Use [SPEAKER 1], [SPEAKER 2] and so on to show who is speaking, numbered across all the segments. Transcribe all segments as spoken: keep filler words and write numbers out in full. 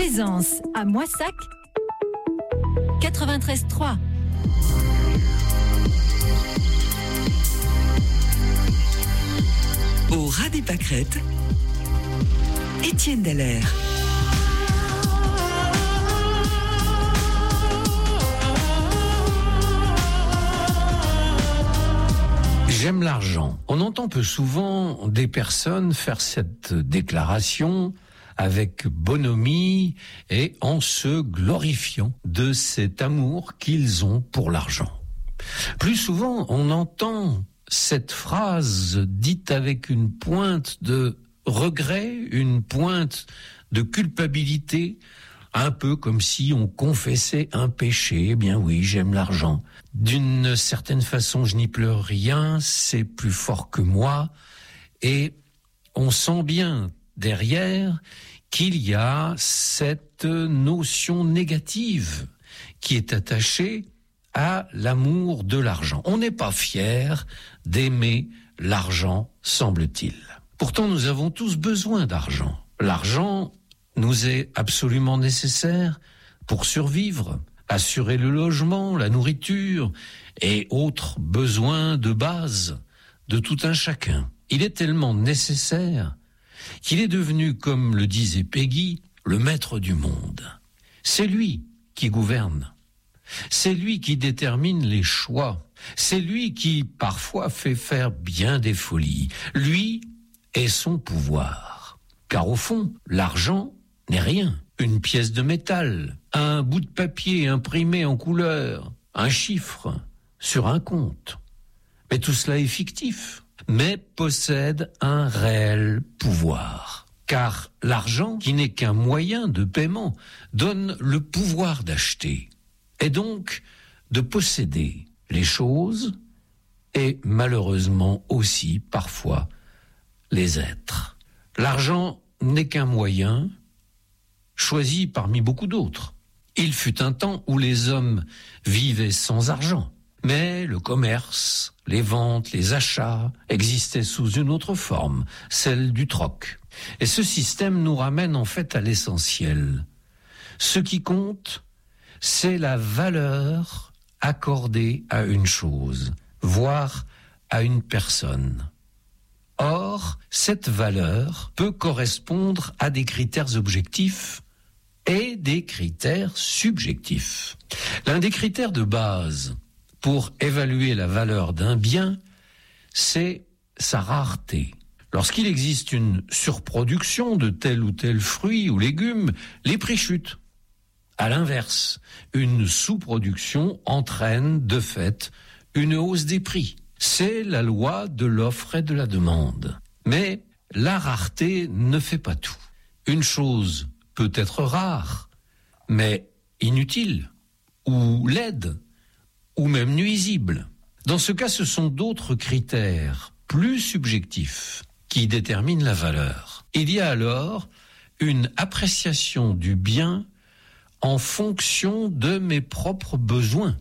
[SPEAKER 1] Plaisance à Moissac quatre-vingt-treize trois.
[SPEAKER 2] Au ras des pâquerettes, Étienne Dallaire.
[SPEAKER 3] J'aime l'argent. On entend peu souvent des personnes faire cette déclaration avec bonhomie et en se glorifiant de cet amour qu'ils ont pour l'argent. Plus souvent, on entend cette phrase dite avec une pointe de regret, une pointe de culpabilité, un peu comme si on confessait un péché. Eh bien oui, j'aime l'argent. D'une certaine façon, je n'y pleure rien, c'est plus fort que moi. Et on sent bien derrière qu'il y a cette notion négative qui est attachée à l'amour de l'argent. On n'est pas fier d'aimer l'argent, semble-t-il. Pourtant, nous avons tous besoin d'argent. L'argent nous est absolument nécessaire pour survivre, assurer le logement, la nourriture et autres besoins de base de tout un chacun. Il est tellement nécessaire qu'il est devenu, comme le disait Peggy, le maître du monde. C'est lui qui gouverne. C'est lui qui détermine les choix. C'est lui qui, parfois, fait faire bien des folies. Lui et son pouvoir. Car au fond, l'argent n'est rien. Une pièce de métal, un bout de papier imprimé en couleur, un chiffre sur un compte. Mais tout cela est fictif, mais possède un réel pouvoir. Car l'argent, qui n'est qu'un moyen de paiement, donne le pouvoir d'acheter, et donc de posséder les choses, et malheureusement aussi, parfois, les êtres. L'argent n'est qu'un moyen choisi parmi beaucoup d'autres. Il fut un temps où les hommes vivaient sans argent, mais le commerce, les ventes, les achats existaient sous une autre forme, celle du troc. Et ce système nous ramène en fait à l'essentiel. Ce qui compte, c'est la valeur accordée à une chose, voire à une personne. Or, cette valeur peut correspondre à des critères objectifs et des critères subjectifs. L'un des critères de base pour évaluer la valeur d'un bien, c'est sa rareté. Lorsqu'il existe une surproduction de tel ou tel fruit ou légume, les prix chutent. À l'inverse, une sous-production entraîne de fait une hausse des prix. C'est la loi de l'offre et de la demande. Mais la rareté ne fait pas tout. Une chose peut être rare, mais inutile, ou laide, ou même nuisible. Dans ce cas, ce sont d'autres critères plus subjectifs qui déterminent la valeur. Il y a alors une appréciation du bien en fonction de mes propres besoins,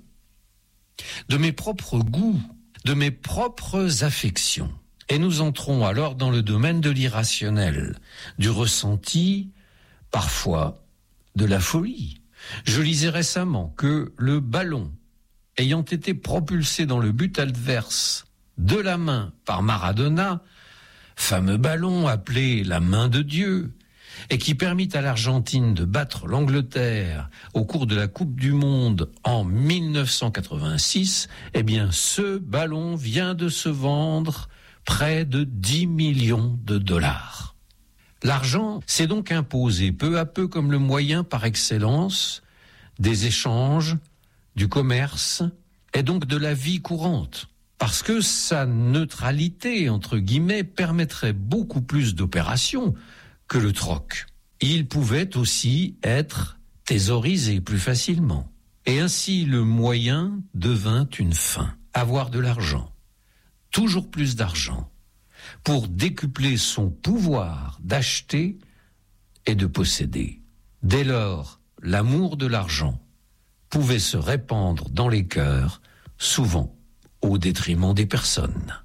[SPEAKER 3] de mes propres goûts, de mes propres affections. Et nous entrons alors dans le domaine de l'irrationnel, du ressenti, parfois de la folie. Je lisais récemment que le ballon ayant été propulsé dans le but adverse de la main par Maradona, fameux ballon appelé la main de Dieu, et qui permit à l'Argentine de battre l'Angleterre au cours de la Coupe du Monde en dix-neuf cent quatre-vingt-six, eh bien ce ballon vient de se vendre près de dix millions de dollars. L'argent s'est donc imposé peu à peu comme le moyen par excellence des échanges, du commerce et donc de la vie courante. Parce que sa neutralité, entre guillemets, permettrait beaucoup plus d'opérations que le troc. Il pouvait aussi être thésaurisé plus facilement. Et ainsi, le moyen devint une fin. Avoir de l'argent, toujours plus d'argent, pour décupler son pouvoir d'acheter et de posséder. Dès lors, l'amour de l'argent pouvait se répandre dans les cœurs, souvent au détriment des personnes.